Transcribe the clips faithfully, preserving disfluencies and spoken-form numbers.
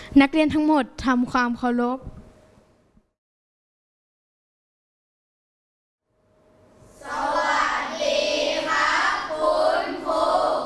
นักเรียนทั้งหมดทำความเคารพสวัสดีครับคุณครู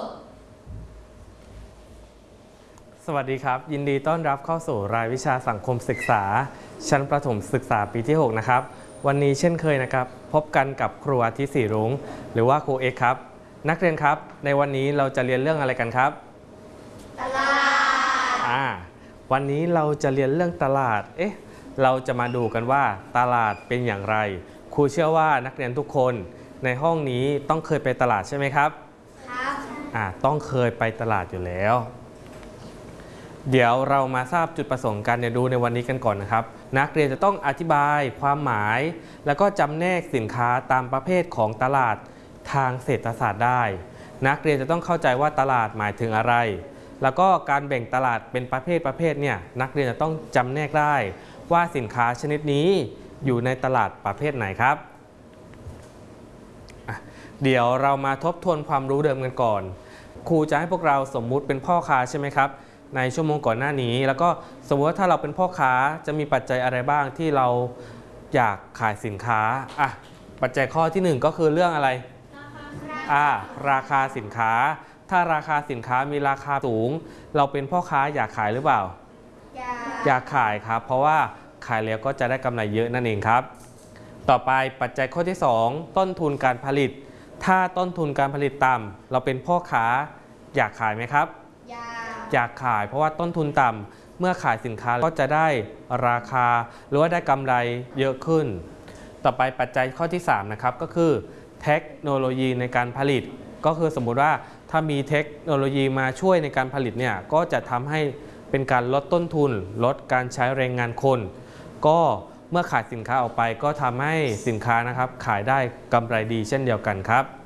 สวัสดีครับยินดีต้อนรับเข้าสู่รายวิชาสังคมศึกษาชั้นประถมศึกษาปีที่หกนะครับวันนี้เช่นเคยนะครับพบกันกับครูอาทิตย์ศรีรุ้งหรือว่าครูเอ็กซ์ครับนักเรียนครับในวันนี้เราจะเรียนเรื่องอะไรกันครับตลาดอ่าวันนี้เราจะเรียนเรื่องตลาดเอ๊ะเราจะมาดูกันว่าตลาดเป็นอย่างไรครูเชื่อว่านักเรียนทุกคนในห้องนี้ต้องเคยไปตลาดใช่ไหมครับครับอ่าต้องเคยไปตลาดอยู่แล้วเดี๋ยวเรามาทราบจุดประสงค์การเรียนรู้ในวันนี้กันก่อนนะครับนักเรียนจะต้องอธิบายความหมายแล้วก็จำแนกสินค้าตามประเภทของตลาดทางเศรษฐศาสตร์ได้นักเรียนจะต้องเข้าใจว่าตลาดหมายถึงอะไรแล้วก็การแบ่งตลาดเป็นประเภทประเภทเนี่ยนักเรียนจะต้องจำแนกได้ว่าสินค้าชนิดนี้อยู่ในตลาดประเภทไหนครับเดี๋ยวเรามาทบทวนความรู้เดิมกันก่อนครูจะให้พวกเราสมมุติเป็นพ่อค้าใช่ไหมครับในชั่วโมงก่อนหน้านี้แล้วก็สมมติว่าถ้าเราเป็นพ่อค้าจะมีปัจจัยอะไรบ้างที่เราอยากขายสินค้าอ่ะปัจจัยข้อที่หนึ่งก็คือเรื่องอะไรอ่าราคาสินค้าถ้าราคาสินค้ามีราคาสูงเราเป็นพ่อค้าอยากขายหรือเปล่าอยากอยากขายครับเพราะว่าขายแล้วก็จะได้กำไรเยอะนั่นเองครับต่อไปปัจจัยข้อที่สองต้นทุนการผลิตถ้าต้นทุนการผลิตต่ำเราเป็นพ่อค้าอยากขายไหมครับอยากอยากขายเพราะว่าต้นทุนต่ำเมื่อขายสินค้าก็จะได้ราคาหรือว่าได้กำไรเยอะขึ้นต่อไปปัจจัยข้อที่สามนะครับก็คือเทคโนโลยีในการผลิตก็คือสมมุติว่าถ้ามีเทคโนโลยีมาช่วยในการผลิตเนี่ยก็จะทำให้เป็นการลดต้นทุนลดการใช้แรงงานคนก็เมื่อขายสินค้าออกไปก็ทำให้สินค้านะครับขายได้กำไรดีเช่นเดียวกันครับ